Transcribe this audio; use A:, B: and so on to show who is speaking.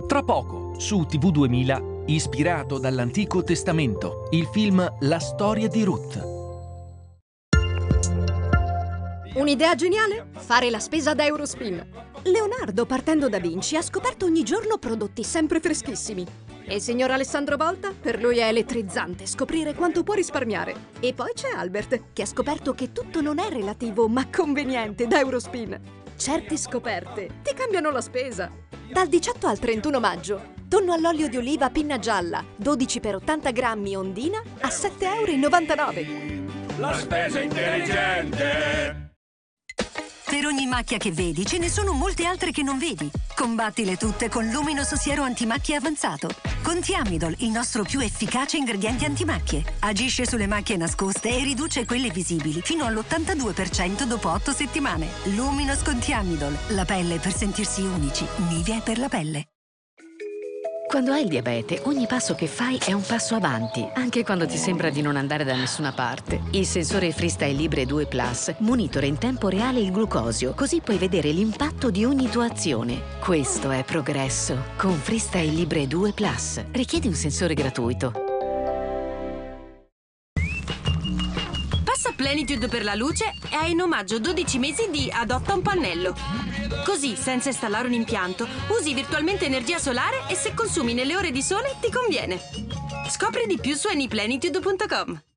A: Tra poco, su TV 2000, ispirato dall'Antico Testamento, il film La storia di Ruth.
B: Un'idea geniale? Fare la spesa da Eurospin. Leonardo, partendo da Vinci, ha scoperto ogni giorno prodotti sempre freschissimi. E il signor Alessandro Volta? Per lui è elettrizzante scoprire quanto può risparmiare. E poi c'è Albert, che ha scoperto che tutto non è relativo, ma conveniente da Eurospin. Certe scoperte ti cambiano la spesa. Dal 18 al 31 maggio, tonno all'olio di oliva pinna gialla, 12 per 80 grammi Ondina, a 7,99 €.
C: La spesa intelligente!
D: Per ogni macchia che vedi, ce ne sono molte altre che non vedi. Combattile tutte con Luminous Siero Antimacchie Avanzato. Con Thiamidol, il nostro più efficace ingrediente antimacchie. Agisce sulle macchie nascoste e riduce quelle visibili fino all'82% dopo 8 settimane. Luminous con Thiamidol. La pelle per sentirsi unici. Nivea per la pelle.
E: Quando hai il diabete, ogni passo che fai è un passo avanti, anche quando ti sembra di non andare da nessuna parte. Il sensore Freestyle Libre 2 Plus monitora in tempo reale il glucosio, così puoi vedere l'impatto di ogni tua azione. Questo è progresso. Con Freestyle Libre 2 Plus. Richiedi un sensore gratuito.
F: Passa Plenitude per la luce e hai in omaggio 12 mesi di Adotta un pannello. Così, senza installare un impianto, usi virtualmente energia solare e se consumi nelle ore di sole ti conviene. Scopri di più su anyplenitude.com.